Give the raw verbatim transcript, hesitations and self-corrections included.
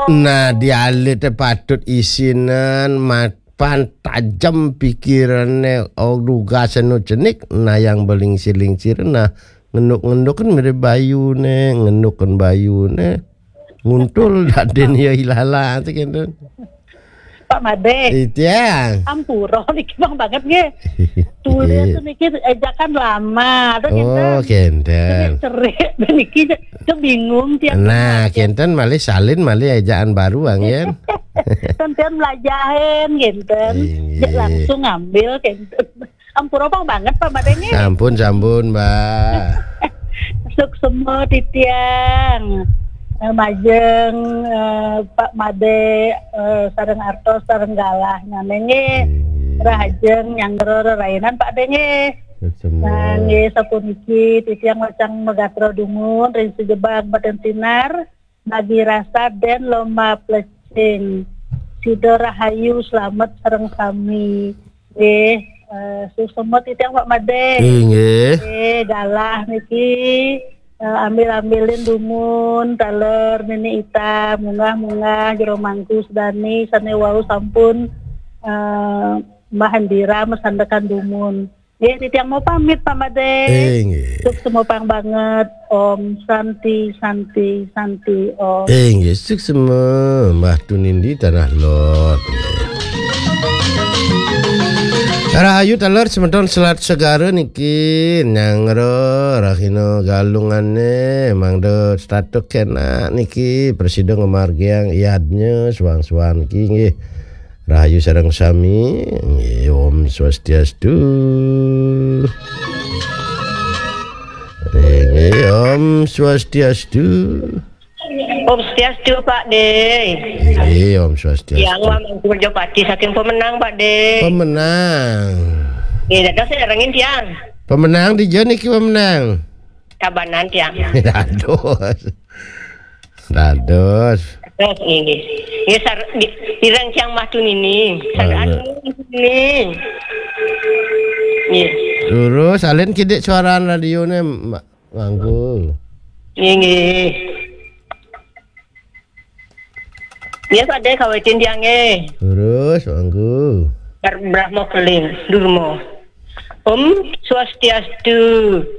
Nah dialih teh patut isinan mapan tajam pikirannya oh duga senu cenik nah yang beling siling sirna ngenduk-ngenduk kan mirip bayu ne ngenduk kan bayu ne nguntul daden ya hilala teh gitu. Pak Made. Itu ya. Ampuro niki bang banget nge. Tulis niki ejakan lama. Oh, kenten. Cerik niki kebingung tiap. Nah, kenten malih salin malih ejaan baru bang ya. Kenten belajahin kenten. Langsung ngambil kenten. Ampuro bang banget Pak Made nge. Sampun sampun mbak. Suk semua titiang. Uh, Majeng uh, Pak Made uh, sareng artos sareng galah nyanenge rajeng nyanggero rainan Pak Denge nangge sapuniki tisiang macang megatro dungun rin sejebak badan sinar bagi rasa den lomba plecing sido rahayu selamat sareng kami eh uh, susemot titiang Pak Made nggih eh galah niki Uh, ambil-ambilin dumun, taler, nini ita, munggah-munggah, jero mangkus, dani, sane wau sampun uh, Mbah Handira mesandakan dumun. Ya, titiang mau pamit Pak Made. Suk semua pang banget, Om Santi, Santi, Santi, Om. Eh, nggih, suk semua Mbah Tunindi tanah lot. Rahayu taler semeton selat segara niki nyangro rahino galungane mangdo status kena niki presiden ngemargiang iadnya suang-suang niki nggih rahayu sareng sami nggih Om Swastiastu nggih Om Swastiastu Om Swastiastu Pak De. Iya Om Swastiastu. Yang Mamang Jopati saking pemenang Pak De. Pemenang. Iya, dados saya rengin tiang. Pemenang di joni ki pemenang. Kabanan tiang. Dados. Dados. Terus ini. Ini sar di, di rencang matun ini. Sadaan ini. Iya. Terus salin kidik suaraan radione nganggo. Ini. Iya Pak De kawetin tiange. Terus nganggo. Brahmo keling durmo. Om Swastiastu.